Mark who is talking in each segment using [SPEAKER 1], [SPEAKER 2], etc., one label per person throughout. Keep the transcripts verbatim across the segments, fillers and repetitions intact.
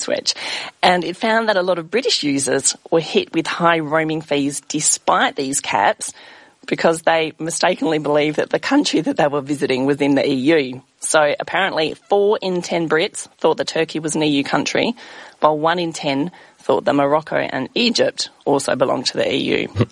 [SPEAKER 1] switch. And it found that a lot of British users were hit with high roaming fees despite these caps because they mistakenly believed that the country that they were visiting was in the E U. So apparently four in ten Brits thought that Turkey was an E U country, while one in ten thought that Morocco and Egypt also belonged to the E U.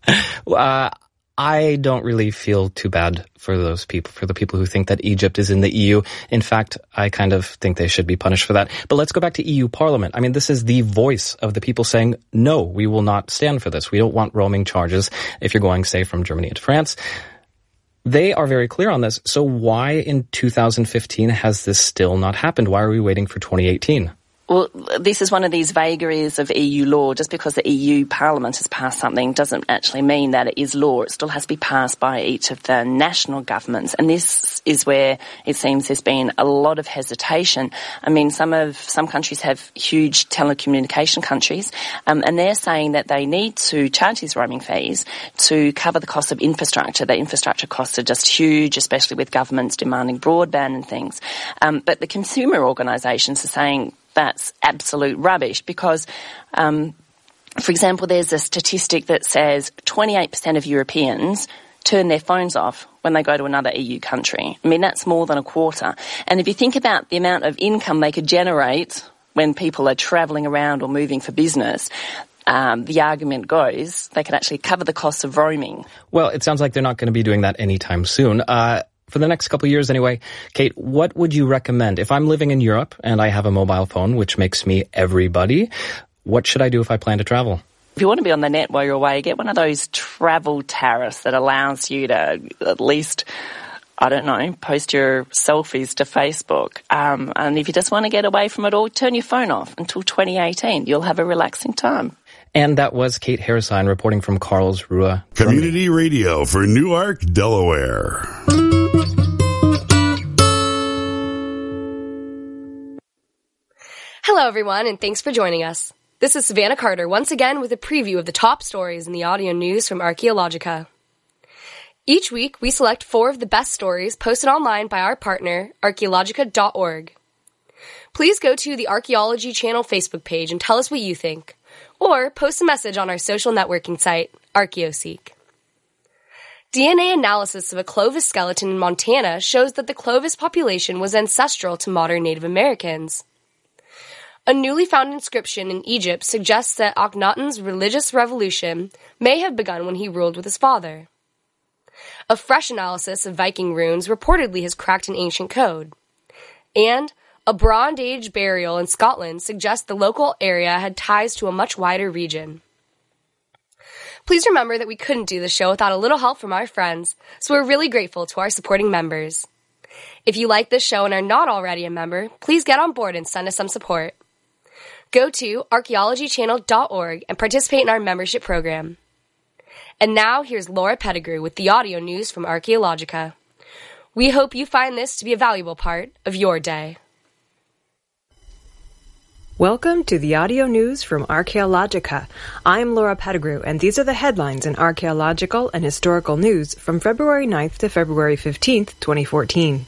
[SPEAKER 2] uh, I don't really feel too bad for those people, for the people who think that Egypt is in the E U. In fact, I kind of think they should be punished for that. But let's go back to E U Parliament. I mean, this is the voice of the people saying, no, we will not stand for this. We don't want roaming charges if you're going, say, from Germany into France. They are very clear on this. So why in two thousand fifteen has this still not happened? Why are we waiting for twenty eighteen?
[SPEAKER 1] Well, this is one of these vagaries of E U law. Just because the E U Parliament has passed something doesn't actually mean that it is law. It still has to be passed by each of the national governments. And this is where it seems there's been a lot of hesitation. I mean, some of some countries have huge telecommunication countries, um, and they're saying that they need to charge these roaming fees to cover the cost of infrastructure. The infrastructure costs are just huge, especially with governments demanding broadband and things. Um, but the consumer organisations are saying that's absolute rubbish because, um, for example, there's a statistic that says twenty-eight percent of Europeans turn their phones off when they go to another E U country. I mean, that's more than a quarter. And if you think about the amount of income they could generate when people are travelling around or moving for business, um, the argument goes they could actually cover the costs of roaming.
[SPEAKER 2] Well, it sounds like they're not going to be doing that anytime soon. Uh For the next couple of years anyway, Kate, what would you recommend? If I'm living in Europe and I have a mobile phone, which makes me everybody, what should I do if I plan to travel?
[SPEAKER 1] If you want to be on the net while you're away, get one of those travel tariffs that allows you to at least, I don't know, post your selfies to Facebook. Um, and if you just want to get away from it all, turn your phone off until twenty eighteen. You'll have a relaxing time.
[SPEAKER 2] And that was Kate Harrison reporting from Karlsruhe.
[SPEAKER 3] Community Radio for Newark, Delaware.
[SPEAKER 4] Hello, everyone, and thanks for joining us. This is Savannah Carter once again with a preview of the top stories in the audio news from Archaeologica. Each week, we select four of the best stories posted online by our partner, archaeologica dot org. Please go to the Archaeology Channel Facebook page and tell us what you think, or post a message on our social networking site, ArchaeoSeek. D N A analysis of a Clovis skeleton in Montana shows that the Clovis population was ancestral to modern Native Americans. A newly found inscription in Egypt suggests that Akhenaten's religious revolution may have begun when he ruled with his father. A fresh analysis of Viking runes reportedly has cracked an ancient code. And a Bronze Age burial in Scotland suggests the local area had ties to a much wider region. Please remember that we couldn't do the show without a little help from our friends, so we're really grateful to our supporting members. If you like this show and are not already a member, please get on board and send us some support. Go to archaeology channel dot org and participate in our membership program. And now, here's Laura Pettigrew with the audio news from Archaeologica. We hope you find this to be a valuable part of your day.
[SPEAKER 5] Welcome to the audio news from Archaeologica. I'm Laura Pettigrew, and these are the headlines in archaeological and historical news from February ninth to February fifteenth, twenty fourteen.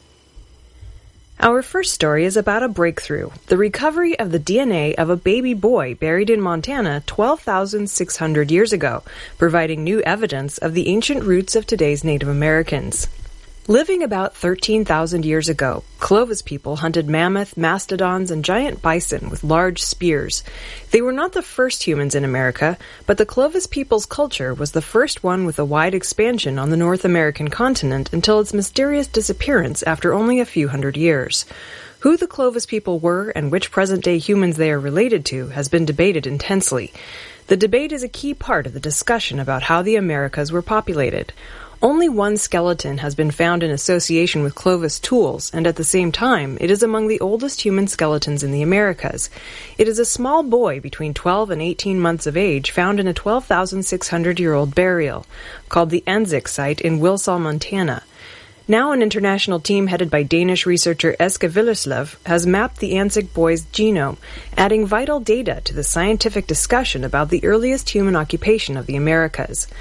[SPEAKER 5] Our first story is about a breakthrough, the recovery of the D N A of a baby boy buried in Montana twelve thousand six hundred years ago, providing new evidence of the ancient roots of today's Native Americans. Living about thirteen thousand years ago, Clovis people hunted mammoth, mastodons, and giant bison with large spears. They were not the first humans in America, but the Clovis people's culture was the first one with a wide expansion on the North American continent until its mysterious disappearance after only a few hundred years. Who the Clovis people were and which present-day humans they are related to has been debated intensely. The debate is a key part of the discussion about how the Americas were populated. Only one skeleton has been found in association with Clovis tools, and at the same time, it is among the oldest human skeletons in the Americas. It is a small boy between twelve and eighteen months of age found in a twelve thousand six hundred year old burial, called the Anzik site in Wilsall, Montana. Now an international team headed by Danish researcher Eske Villerslev has mapped the Anzik boy's genome, adding vital data to the scientific discussion about the earliest human occupation of the Americas.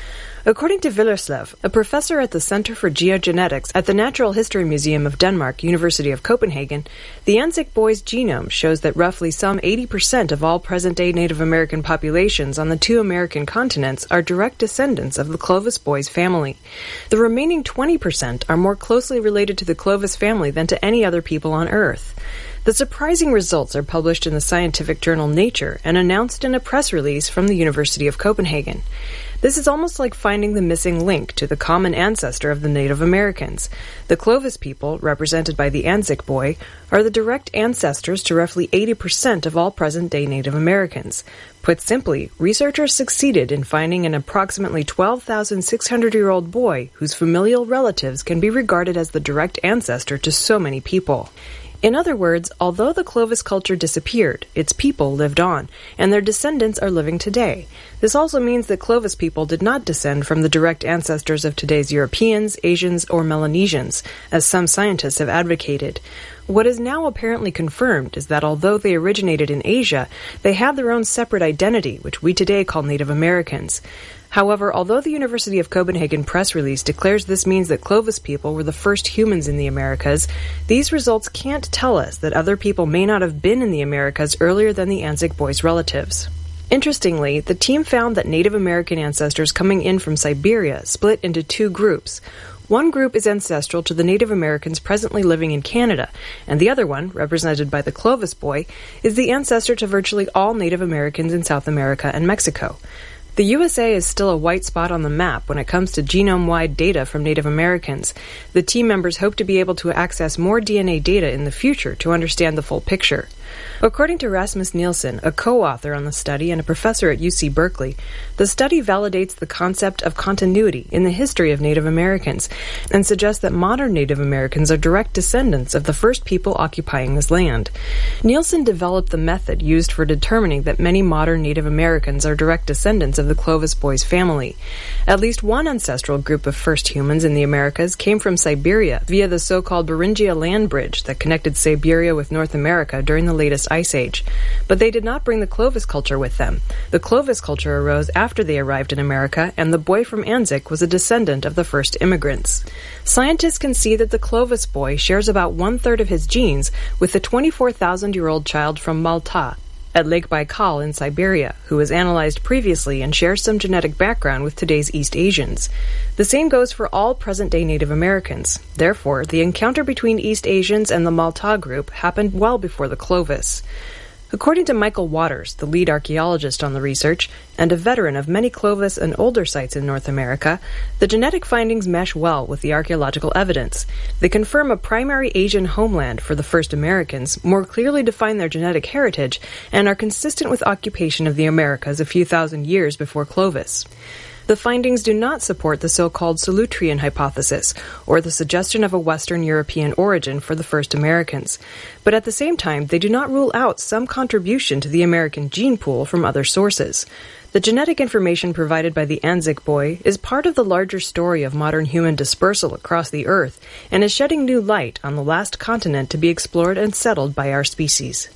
[SPEAKER 5] According to Villerslev, a professor at the Center for Geogenetics at the Natural History Museum of Denmark, University of Copenhagen, the Anzac boy's genome shows that roughly some eighty percent of all present-day Native American populations on the two American continents are direct descendants of the Clovis boy's family. The remaining twenty percent are more closely related to the Clovis family than to any other people on Earth. The surprising results are published in the scientific journal Nature and announced in a press release from the University of Copenhagen. This is almost like finding the missing link to the common ancestor of the Native Americans. The Clovis people, represented by the Anzac boy, are the direct ancestors to roughly eighty percent of all present-day Native Americans. Put simply, researchers succeeded in finding an approximately twelve thousand six hundred year old boy whose familial relatives can be regarded as the direct ancestor to so many people. In other words, although the Clovis culture disappeared, its people lived on, and their descendants are living today. This also means that Clovis people did not descend from the direct ancestors of today's Europeans, Asians, or Melanesians, as some scientists have advocated. What is now apparently confirmed is that although they originated in Asia, they have their own separate identity, which we today call Native Americans. However, although the University of Copenhagen press release declares this means that Clovis people were the first humans in the Americas, these results can't tell us that other people may not have been in the Americas earlier than the Anzac boys' relatives. Interestingly, the team found that Native American ancestors coming in from Siberia split into two groups. One group is ancestral to the Native Americans presently living in Canada, and the other one, represented by the Clovis boy, is the ancestor to virtually all Native Americans in South America and Mexico. The U S A is still a white spot on the map when it comes to genome-wide data from Native Americans. The team members hope to be able to access more D N A data in the future to understand the full picture. According to Rasmus Nielsen, a co-author on the study and a professor at U C Berkeley, the study validates the concept of continuity in the history of Native Americans and suggests that modern Native Americans are direct descendants of the first people occupying this land. Nielsen developed the method used for determining that many modern Native Americans are direct descendants of the Clovis boys' family. At least one ancestral group of first humans in the Americas came from Siberia via the so-called Beringia land bridge that connected Siberia with North America during the latest ice age. But they did not bring the Clovis culture with them. The Clovis culture arose after they arrived in America, and the boy from Anzac was a descendant of the first immigrants. Scientists can see that the Clovis boy shares about one-third of his genes with the twenty-four thousand year old child from Malta at Lake Baikal in Siberia, who was analyzed previously and shares some genetic background with today's East Asians. The same goes for all present-day Native Americans. Therefore, the encounter between East Asians and the Malta group happened well before the Clovis. According to Michael Waters, the lead archaeologist on the research, and a veteran of many Clovis and older sites in North America, the genetic findings mesh well with the archaeological evidence. They confirm a primary Asian homeland for the first Americans, more clearly define their genetic heritage, and are consistent with occupation of the Americas a few thousand years before Clovis. The findings do not support the so-called Solutrean hypothesis, or the suggestion of a Western European origin for the first Americans. But at the same time, they do not rule out some contribution to the American gene pool from other sources. The genetic information provided by the Anzac boy is part of the larger story of modern human dispersal across the Earth, and is shedding new light on the last continent to be explored and settled by our species.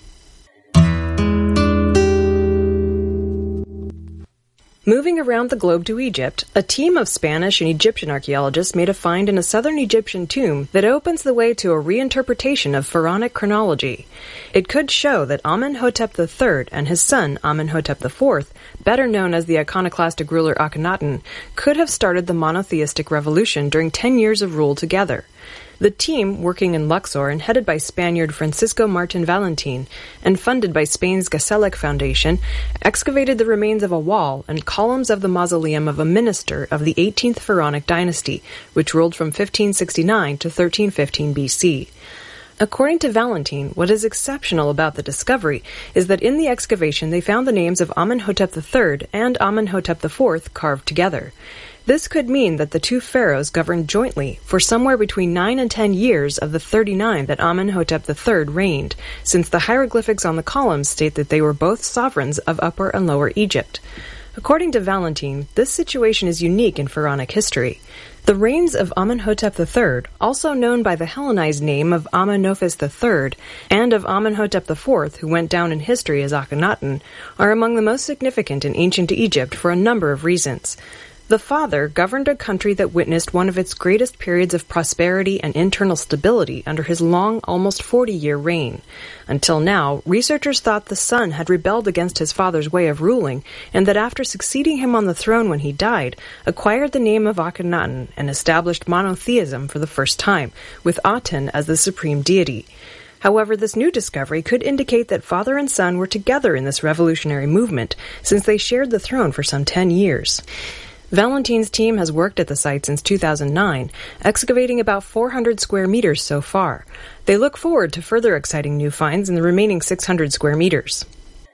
[SPEAKER 5] Moving around the globe to Egypt, a team of Spanish and Egyptian archaeologists made a find in a southern Egyptian tomb that opens the way to a reinterpretation of pharaonic chronology. It could show that Amenhotep the third and his son Amenhotep the fourth, better known as the iconoclastic ruler Akhenaten, could have started the monotheistic revolution during ten years of rule together. The team, working in Luxor and headed by Spaniard Francisco Martin Valentin and funded by Spain's Gazellec Foundation, excavated the remains of a wall and columns of the mausoleum of a minister of the eighteenth Pharaonic dynasty, which ruled from fifteen sixty-nine to thirteen fifteen B C. According to Valentin, what is exceptional about the discovery is that in the excavation they found the names of Amenhotep the third and Amenhotep the fourth carved together. This could mean that the two pharaohs governed jointly for somewhere between nine and ten years of the thirty-nine that Amenhotep the third reigned, since the hieroglyphics on the columns state that they were both sovereigns of Upper and Lower Egypt. According to Valentin, this situation is unique in pharaonic history. The reigns of Amenhotep the third, also known by the Hellenized name of Amenophis the third, and of Amenhotep the fourth, who went down in history as Akhenaten, are among the most significant in ancient Egypt for a number of reasons. The father governed a country that witnessed one of its greatest periods of prosperity and internal stability under his long, almost forty-year reign. Until now, researchers thought the son had rebelled against his father's way of ruling, and that after succeeding him on the throne when he died, acquired the name of Akhenaten and established monotheism for the first time, with Aten as the supreme deity. However, this new discovery could indicate that father and son were together in this revolutionary movement, since they shared the throne for some ten years. Valentine's team has worked at the site since two thousand nine, excavating about four hundred square meters so far. They look forward to further exciting new finds in the remaining six hundred square meters.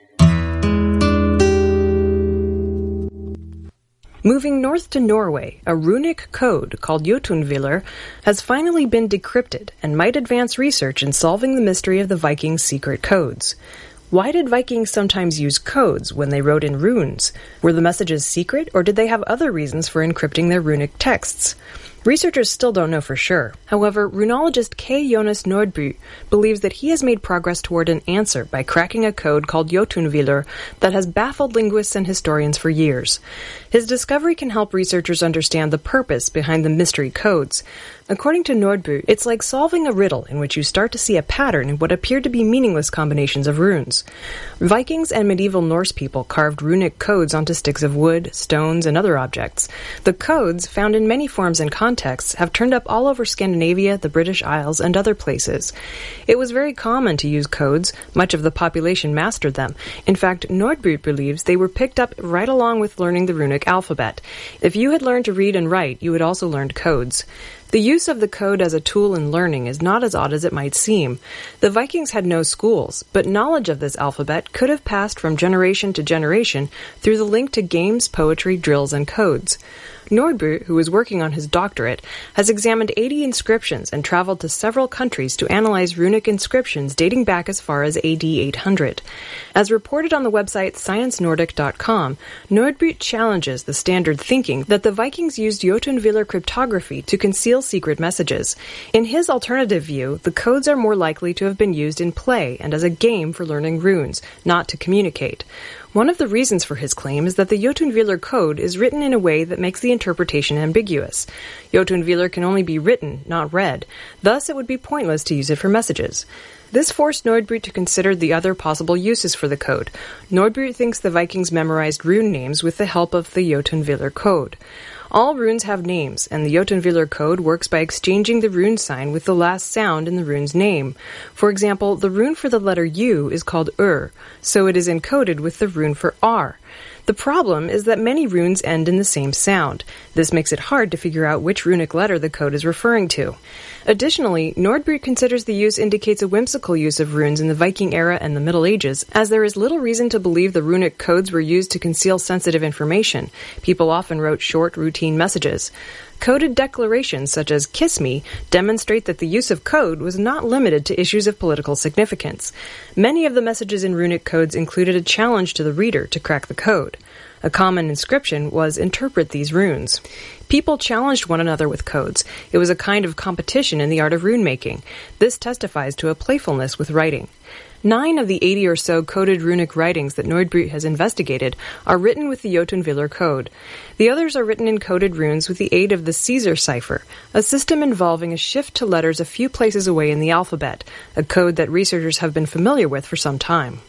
[SPEAKER 5] Moving north to Norway, a runic code called Jotunviller has finally been decrypted and might advance research in solving the mystery of the Vikings' secret codes. Why did Vikings sometimes use codes when they wrote in runes? Were the messages secret, or did they have other reasons for encrypting their runic texts? Researchers still don't know for sure. However, runologist K. Jonas Nordby believes that he has made progress toward an answer by cracking a code called Jotunviller that has baffled linguists and historians for years. His discovery can help researchers understand the purpose behind the mystery codes. According to Nordby, it's like solving a riddle in which you start to see a pattern in what appear to be meaningless combinations of runes. Vikings and medieval Norse people carved runic codes onto sticks of wood, stones, and other objects. The codes, found in many forms and contexts, have turned up all over Scandinavia, the British Isles, and other places. It was very common to use codes. Much of the population mastered them. In fact, Nordby believes they were picked up right along with learning the runic alphabet. If you had learned to read and write, you had also learned codes. The use of the code as a tool in learning is not as odd as it might seem. The Vikings had no schools, but knowledge of this alphabet could have passed from generation to generation through the link to games, poetry, drills, and codes. Nordby, who is working on his doctorate, has examined eighty inscriptions and traveled to several countries to analyze runic inscriptions dating back as far as A D eight hundred. As reported on the website science nordic dot com, Nordby challenges the standard thinking that the Vikings used Jotunviller cryptography to conceal secret messages. In his alternative view, the codes are more likely to have been used in play and as a game for learning runes, not to communicate. One of the reasons for his claim is that the Jotunviller code is written in a way that makes the interpretation ambiguous. Jotunviller can only be written, not read. Thus, it would be pointless to use it for messages. This forced Nordby to consider the other possible uses for the code. Nordby thinks the Vikings memorized rune names with the help of the Jotunviller code. All runes have names, and the Jotunviller code works by exchanging the rune sign with the last sound in the rune's name. For example, the rune for the letter U is called Ur, so it is encoded with the rune for R. The problem is that many runes end in the same sound. This makes it hard to figure out which runic letter the code is referring to. Additionally, Nordby considers the use indicates a whimsical use of runes in the Viking era and the Middle Ages, as there is little reason to believe the runic codes were used to conceal sensitive information. People often wrote short, routine messages. Coded declarations such as "Kiss Me" demonstrate that the use of code was not limited to issues of political significance. Many of the messages in runic codes included a challenge to the reader to crack the code. A common inscription was "Interpret these runes." People challenged one another with codes. It was a kind of competition in the art of rune-making. This testifies to a playfulness with writing. Nine of the eighty or so coded runic writings that Nordby has investigated are written with the Jotunviller code. The others are written in coded runes with the aid of the Caesar cipher, a system involving a shift to letters a few places away in the alphabet, a code that researchers have been familiar with for some time.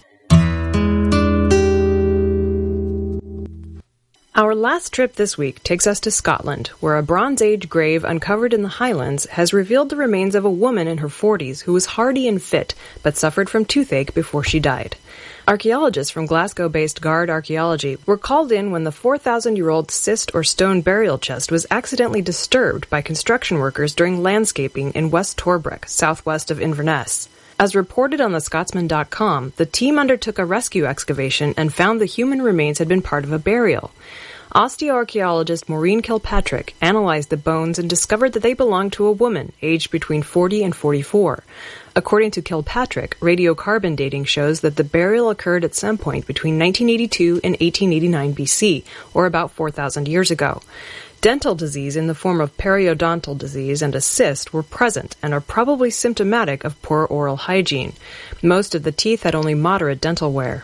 [SPEAKER 5] Our last trip this week takes us to Scotland, where a Bronze Age grave uncovered in the Highlands has revealed the remains of a woman in her forties who was hardy and fit, but suffered from toothache before she died. Archaeologists from Glasgow-based Guard Archaeology were called in when the four thousand year old cist or stone burial chest was accidentally disturbed by construction workers during landscaping in West Torbreck, southwest of Inverness. As reported on the Scotsman dot com, the team undertook a rescue excavation and found the human remains had been part of a burial. Osteoarchaeologist Maureen Kilpatrick analyzed the bones and discovered that they belonged to a woman aged between forty and forty-four. According to Kilpatrick, radiocarbon dating shows that the burial occurred at some point between nineteen eighty-two and eighteen eighty-nine B C, or about four thousand years ago. Dental disease in the form of periodontal disease and a cyst were present and are probably symptomatic of poor oral hygiene. Most of the teeth had only moderate dental wear.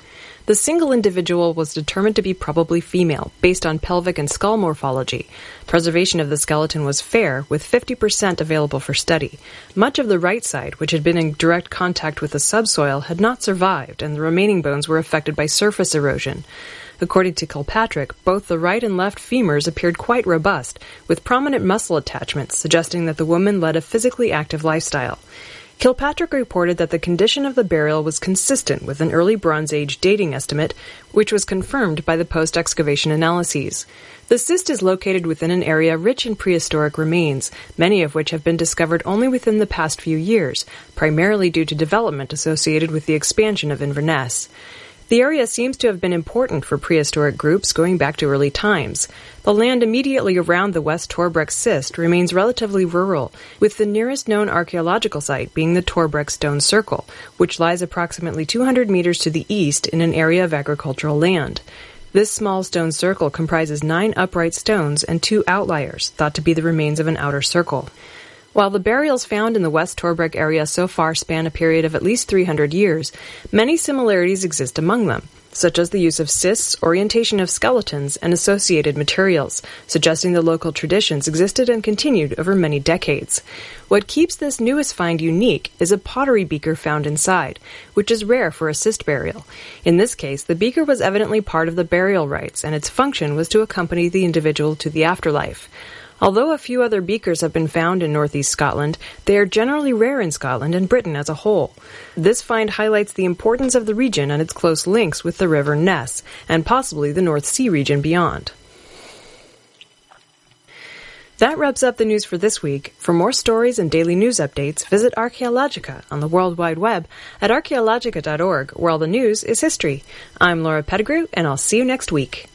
[SPEAKER 5] The single individual was determined to be probably female, based on pelvic and skull morphology. Preservation of the skeleton was fair, with fifty percent available for study. Much of the right side, which had been in direct contact with the subsoil, had not survived, and the remaining bones were affected by surface erosion. According to Kilpatrick, both the right and left femurs appeared quite robust, with prominent muscle attachments, suggesting that the woman led a physically active lifestyle. Kilpatrick reported that the condition of the burial was consistent with an early Bronze Age dating estimate, which was confirmed by the post-excavation analyses. The cyst is located within an area rich in prehistoric remains, many of which have been discovered only within the past few years, primarily due to development associated with the expansion of Inverness. The area seems to have been important for prehistoric groups going back to early times. The land immediately around the West Torbreck Cyst remains relatively rural, with the nearest known archaeological site being the Torbreck Stone Circle, which lies approximately two hundred meters to the east in an area of agricultural land. This small stone circle comprises nine upright stones and two outliers, thought to be the remains of an outer circle. While the burials found in the West Torbreck area so far span a period of at least three hundred years, many similarities exist among them, such as the use of cysts, orientation of skeletons, and associated materials, suggesting the local traditions existed and continued over many decades. What keeps this newest find unique is a pottery beaker found inside, which is rare for a cyst burial. In this case, the beaker was evidently part of the burial rites, and its function was to accompany the individual to the afterlife. Although a few other beakers have been found in northeast Scotland, they are generally rare in Scotland and Britain as a whole. This find highlights the importance of the region and its close links with the River Ness, and possibly the North Sea region beyond. That wraps up the news for this week. For more stories and daily news updates, visit Archaeologica on the World Wide Web at archaeologica dot org, where all the news is history. I'm Laura Pettigrew, and I'll see you next week.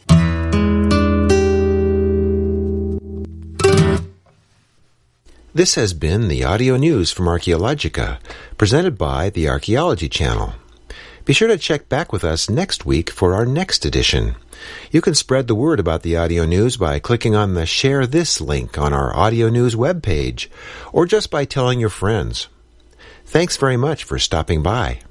[SPEAKER 6] This has been the audio news from Archaeologica, presented by the Archaeology Channel. Be sure to check back with us next week for our next edition. You can spread the word about the audio news by clicking on the Share This link on our audio news webpage, or just by telling your friends. Thanks very much for stopping by.